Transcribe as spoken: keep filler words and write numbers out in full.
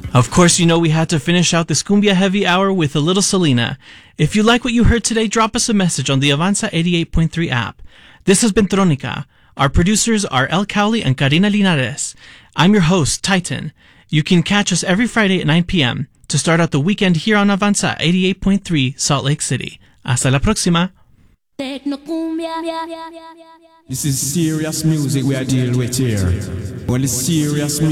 Of course, you know we had to finish out this Cumbia Heavy Hour with a little Selena. If you like what you heard today, drop us a message on the Avanza eighty-eight point three app. This has been Tronica. Our producers are El Cowley and Karina Linares. I'm your host, Titan. You can catch us every Friday at nine p.m. to start out the weekend here on Avanza eighty-eight point three Salt Lake City. Hasta la próxima. This is serious music we are dealing with here. Well, it's serious music.